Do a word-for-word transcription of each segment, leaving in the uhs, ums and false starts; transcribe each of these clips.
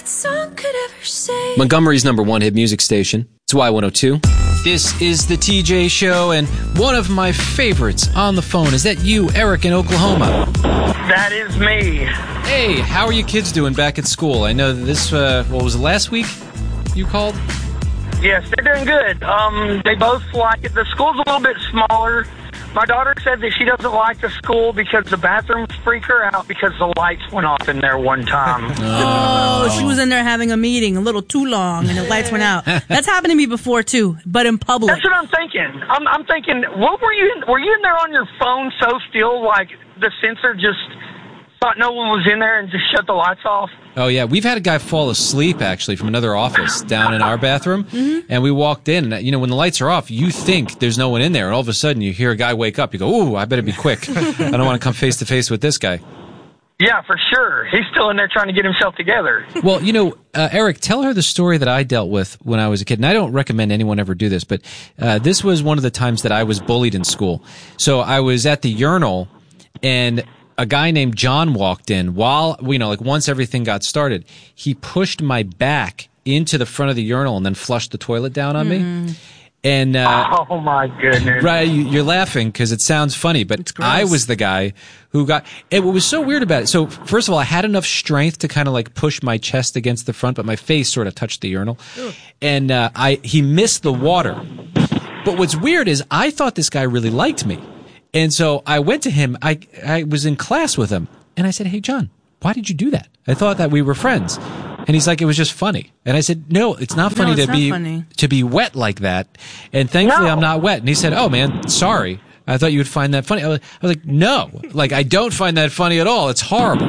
song could ever say. Montgomery's number one hit music station. It's Y one oh two. This is the T J Show, and one of my favorites on the phone. Is that you, Eric, in Oklahoma? That is me. Hey, how are you kids doing back at school? I know that this, uh, what was it, last week you called? Yes, they're doing good. Um, they both like it. The school's a little bit smaller. My daughter said that she doesn't like the school because the bathrooms freak her out because the lights went off in there one time. Oh, she was in there having a meeting a little too long and the lights went out. That's happened to me before too, but in public. That's what I'm thinking. I'm, I'm thinking, what were you in, were you in there on your phone so still like the sensor just thought no one was in there and just shut the lights off? Oh, yeah. We've had a guy fall asleep, actually, from another office down in our bathroom. Mm-hmm. And we walked in, and, you know, when the lights are off, you think there's no one in there. And all of a sudden, you hear a guy wake up. You go, ooh, I better be quick. I don't want to come face-to-face with this guy. Yeah, for sure. He's still in there trying to get himself together. Well, you know, uh, Eric, tell her the story that I dealt with when I was a kid. And I don't recommend anyone ever do this, but uh, this was one of the times that I was bullied in school. So I was at the urinal, and a guy named John walked in while, you know, like once everything got started. He pushed my back into the front of the urinal and then flushed the toilet down on mm. me. And uh, oh my goodness! Right, you're laughing because it sounds funny, but I was the guy who got. And what was so weird about it? So first of all, I had enough strength to kind of like push my chest against the front, but my face sort of touched the urinal, Ugh. and uh, I he missed the water. But what's weird is I thought this guy really liked me. And so I went to him, I I was in class with him, and I said, hey, John, why did you do that? I thought that we were friends. And he's like, it was just funny. And I said, no, it's not funny no, it's to not be funny. to be wet like that. And thankfully, no. I'm not wet. And he said, oh, man, sorry. I thought you would find that funny. I was, I was like, no, like I don't find that funny at all. It's horrible.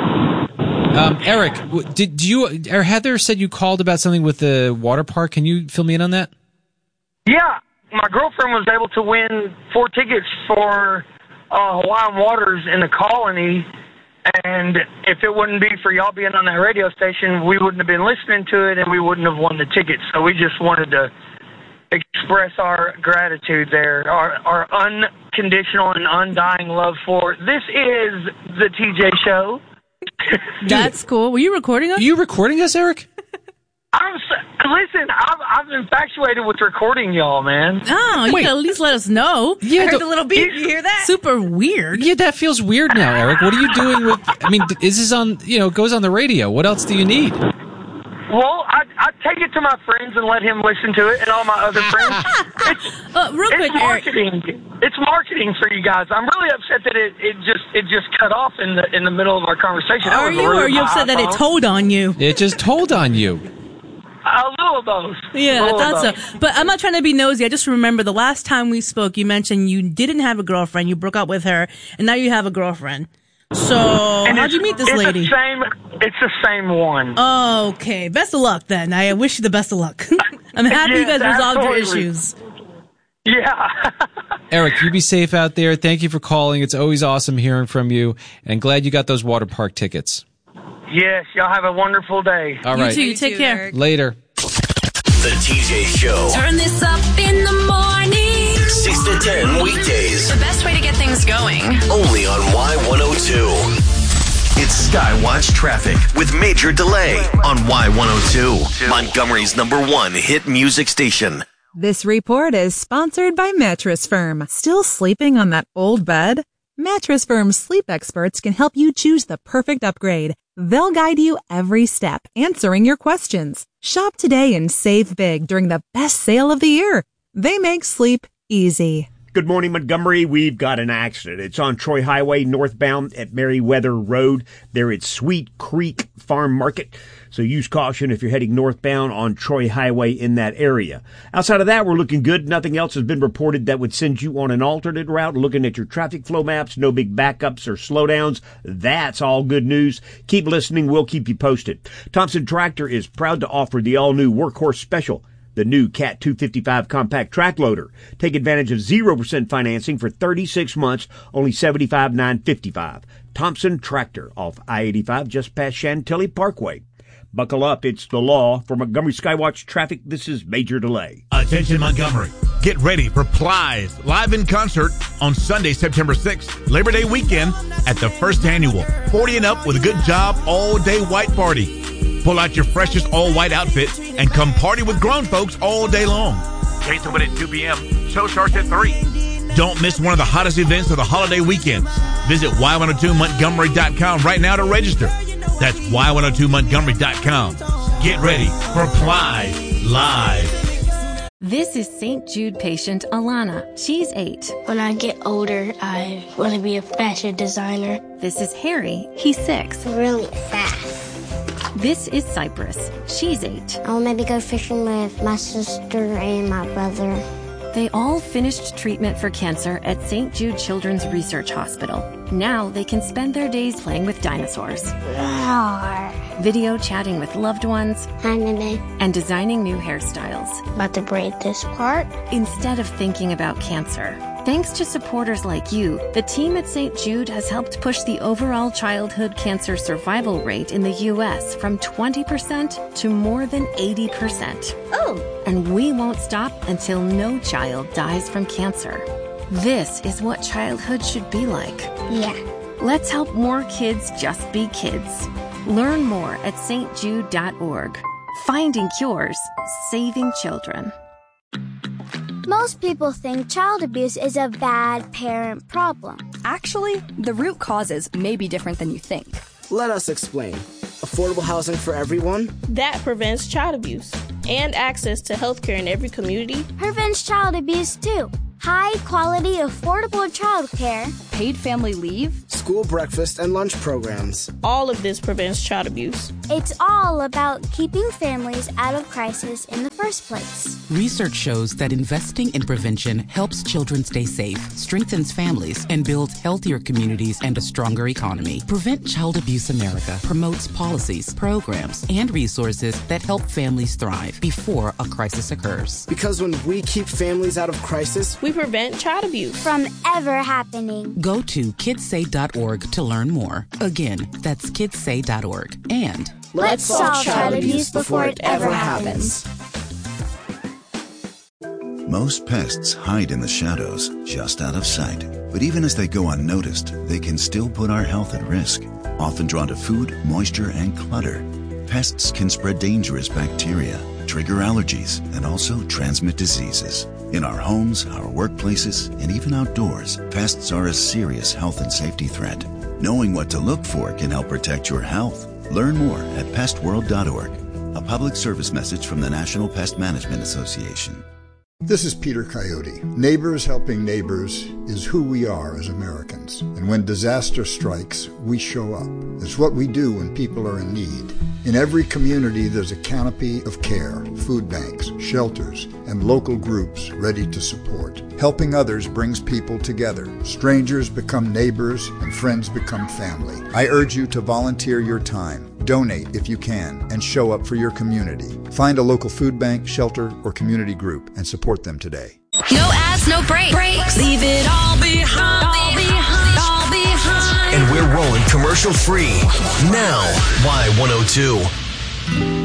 Um, Eric, did you, or Heather said you called about something with the water park. Can you fill me in on that? Yeah. My girlfriend was able to win four tickets for uh, Hawaiian Waters in the Colony, and if it wouldn't be for y'all being on that radio station, we wouldn't have been listening to it, and we wouldn't have won the tickets. So we just wanted to express our gratitude there, our, our unconditional and undying love for it. This is the T J Show. That's cool. Were you recording us? Are you recording us, Eric? I'm so, listen, I've, I've infatuated with recording y'all, man. Oh, you Wait. can at least let us know. Yeah, I heard the- the little beep. You hear that? Super weird. Yeah, that feels weird now, Eric. What are you doing with, I mean, is this on, you know, it goes on the radio. What else do you need? Well, I I take it to my friends and let him listen to it, and all my other friends. It's, Uh, real quick, it's marketing. Eric. It's marketing for you guys. I'm really upset that it, it just it just cut off in the in the middle of our conversation. Are you, or are you upset that it told on you? It just told on you. A little of both. Yeah, I I thought so. But I'm not trying to be nosy. I just remember the last time we spoke, you mentioned you didn't have a girlfriend. You broke up with her, and now you have a girlfriend. So And how'd you meet this it's lady? The same, it's the same one. Okay, best of luck then. I wish you the best of luck. I'm happy you Yes, guys resolved your absolutely. issues. Yeah. Eric, you be safe out there. Thank you for calling. It's always awesome hearing from you, and glad you got those water park tickets. Yes, y'all have a wonderful day. All You right. too. You take too, care. Eric. Later. The T J Show. Turn this up in the morning. six to ten weekdays. The best way to get things going. Only on Y one oh two. It's Skywatch Traffic with Major Delay on Y one oh two. Montgomery's number one hit music station. This report is sponsored by Mattress Firm. Still sleeping on that old bed? Mattress Firm's sleep experts can help you choose the perfect upgrade. They'll guide you every step, answering your questions. Shop today and save big during the best sale of the year. They make sleep easy. Good morning, Montgomery. We've got an accident. It's on Troy Highway, northbound at Meriwether Road. There at Sweet Creek Farm Market. So use caution if you're heading northbound on Troy Highway in that area. Outside of that, we're looking good. Nothing else has been reported that would send you on an alternate route. Looking at your traffic flow maps, no big backups or slowdowns. That's all good news. Keep listening. We'll keep you posted. Thompson Tractor is proud to offer the all-new Workhorse Special, the new Cat two fifty-five compact track loader. Take advantage of zero percent financing for thirty-six months, only seventy-five thousand nine hundred fifty-five dollars. Thompson Tractor off I eighty-five just past Chantilly Parkway. Buckle up, it's the law. For Montgomery Skywatch Traffic, this is Major Delay. Attention Montgomery. Get ready for Plies live in concert on Sunday, September sixth, Labor Day weekend at the first annual forty and Up with a Good Job all-day white party. Pull out your freshest all-white outfit and come party with grown folks all day long. Gates open at two p.m. Show starts at three. Don't miss one of the hottest events of the holiday weekends. Visit Y one oh two Montgomery dot com right now to register. That's Y one oh two Montgomery dot com. Get ready for Plies Live. This is Saint Jude patient Alana. She's eight. When I get older, I want to be a fashion designer. This is Harry. He's six. Really fast. This is Cypress. She's eight. I'll maybe go fishing with my sister and my brother. They all finished treatment for cancer at Saint Jude Children's Research Hospital. Now they can spend their days playing with dinosaurs, Roar. video chatting with loved ones, Hi, Mimi. and designing new hairstyles. About to braid this part. Instead of thinking about cancer. Thanks to supporters like you, the team at Saint Jude has helped push the overall childhood cancer survival rate in the U S from twenty percent to more than eighty percent. Oh. And we won't stop until no child dies from cancer. This is what childhood should be like. Yeah. Let's help more kids just be kids. Learn more at S T jude dot org. Finding cures, saving children. Most people think child abuse is a bad parent problem. Actually, the root causes may be different than you think. Let us explain. Affordable housing for everyone? That prevents child abuse. And access to healthcare in every community. Prevents child abuse too. High quality, affordable childcare. Paid family leave. School breakfast and lunch programs. All of this prevents child abuse. It's all about keeping families out of crisis in the first place. Research shows that investing in prevention helps children stay safe, strengthens families, and builds healthier communities and a stronger economy. Prevent Child Abuse America promotes policies, programs, and resources that help families thrive before a crisis occurs. Because when we keep families out of crisis, we prevent child abuse from ever happening. Go to kids say dot org to learn more. Again, that's kids say dot org. And let's solve child abuse before it ever happens. Most pests hide in the shadows, just out of sight. But even as they go unnoticed, they can still put our health at risk. Often drawn to food, moisture, and clutter, pests can spread dangerous bacteria, trigger allergies, and also transmit diseases. In our homes, our workplaces, and even outdoors, pests are a serious health and safety threat. Knowing what to look for can help protect your health. Learn more at pest world dot org. A public service message from the National Pest Management Association. This is Peter Coyote. Neighbors helping neighbors is who we are as Americans. And when disaster strikes, we show up. It's what we do when people are in need. In every community, there's a canopy of care, food banks, shelters, and local groups ready to support. Helping others brings people together. Strangers become neighbors, and friends become family. I urge you to volunteer your time. Donate if you can, and show up for your community. Find a local food bank, shelter, or community group and support them today. No ads, no breaks. breaks. Leave it all behind. All behind. All behind. And we're rolling commercial free. Now, Y one oh two.